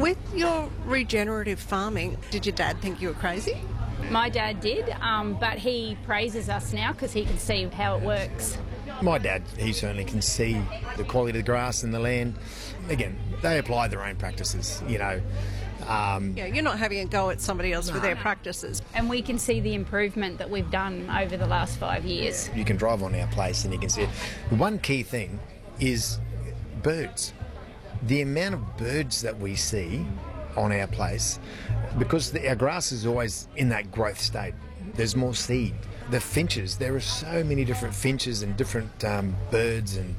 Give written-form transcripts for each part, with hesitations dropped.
With your regenerative farming, did your dad think you were crazy? My dad did, but he praises us now because he can see how it works. My dad, he certainly can see the quality of the grass and the land. Again, they apply their own practices, you know. You're not having a go at somebody else with their practices. And we can see the improvement that we've done over the last 5 years. You can drive on our place and you can see it. The one key thing is birds. The amount of birds that we see on our place, because our grass is always in that growth state. There's more seed. The finches, there are so many different finches and different birds, and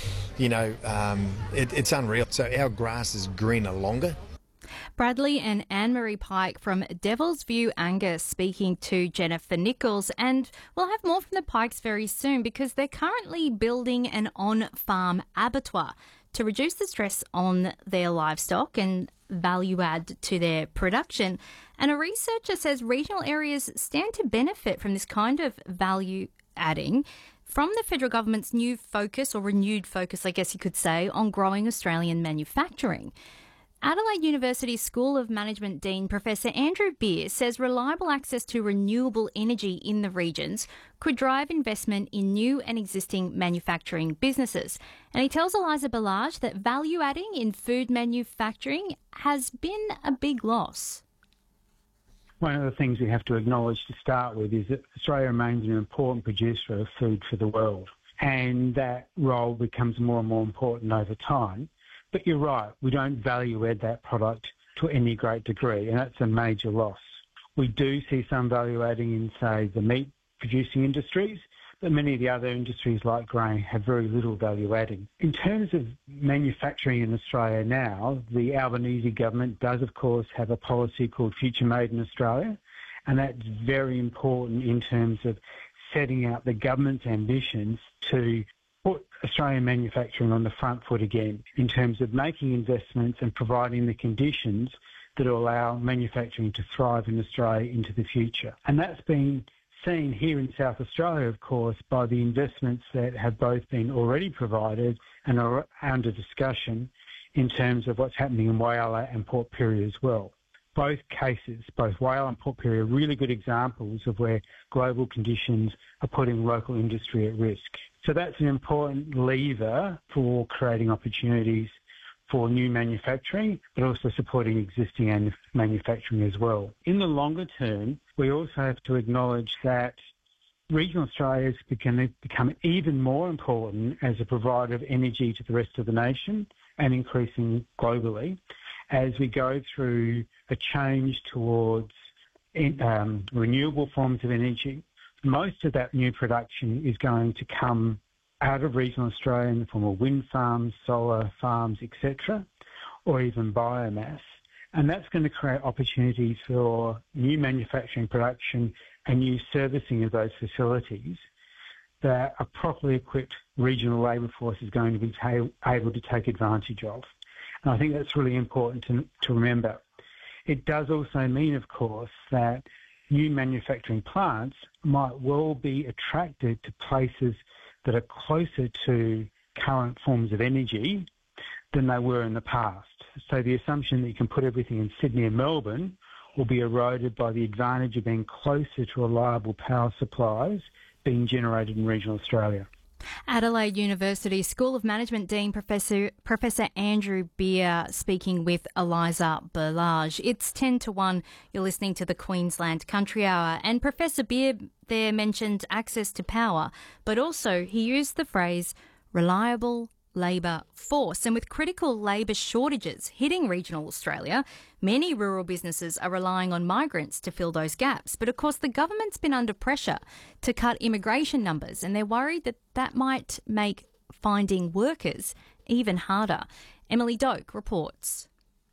it's unreal. So our grass is greener longer. Bradley and Anne-Marie Pike from Devil's View Angus speaking to Jennifer Nichols, and we'll have more from the Pikes very soon because they're currently building an on-farm abattoir to reduce the stress on their livestock and value add to their production. And a researcher says regional areas stand to benefit from this kind of value adding from the federal government's new focus, or renewed focus, I guess you could say, on growing Australian manufacturing. Adelaide University School of Management Dean Professor Andrew Beer says reliable access to renewable energy in the regions could drive investment in new and existing manufacturing businesses. And he tells Eliza Ballage that value adding in food manufacturing has been a big loss. One of the things we have to acknowledge to start with is that Australia remains an important producer of food for the world, and that role becomes more and more important over time. But you're right, we don't value add that product to any great degree, and that's a major loss. We do see some value adding in, say, the meat producing industries, but many of the other industries like grain have very little value adding. In terms of manufacturing in Australia now, the Albanese government does, of course, have a policy called Future Made in Australia, and that's very important in terms of setting out the government's ambitions to put Australian manufacturing on the front foot again in terms of making investments and providing the conditions that will allow manufacturing to thrive in Australia into the future. And that's been seen here in South Australia, of course, by the investments that have both been already provided and are under discussion in terms of what's happening in Whyalla and Port Pirie as well. Both cases, both Whyalla and Port Pirie, are really good examples of where global conditions are putting local industry at risk. So that's an important lever for creating opportunities for new manufacturing, but also supporting existing manufacturing as well. In the longer term, we also have to acknowledge that regional Australia is going to become even more important as a provider of energy to the rest of the nation, and increasing globally as we go through a change towards renewable forms of energy. Most of that new production is going to come out of regional Australia in the form of wind farms, solar farms, etc., or even biomass. And that's going to create opportunities for new manufacturing production and new servicing of those facilities that a properly equipped regional labour force is going to be able to take advantage of. And I think that's really important to remember. It does also mean, of course, that new manufacturing plants might well be attracted to places that are closer to current forms of energy than they were in the past. So the assumption that you can put everything in Sydney and Melbourne will be eroded by the advantage of being closer to reliable power supplies being generated in regional Australia. Adelaide University School of Management Dean Professor Andrew Beer speaking with Eliza Ballage. It's 10-1. You're listening to the Queensland Country Hour. And Professor Beer there mentioned access to power, but also he used the phrase reliable labour force. And with critical labour shortages hitting regional Australia, many rural businesses are relying on migrants to fill those gaps. But of course, the government's been under pressure to cut immigration numbers, and they're worried that that might make finding workers even harder. Emily Doak reports.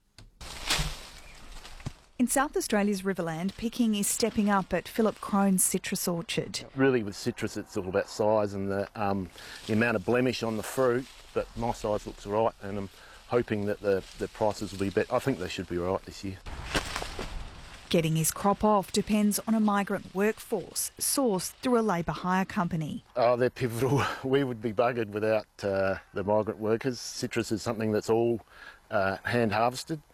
In South Australia's Riverland, picking is stepping up at Philip Crone's citrus orchard. Really with citrus it's all about size and the amount of blemish on the fruit, but my size looks right and I'm hoping that the prices will be better. I think they should be right this year. Getting his crop off depends on a migrant workforce sourced through a labour hire company. Oh, they're pivotal. We would be buggered without the migrant workers. Citrus is something that's all hand harvested.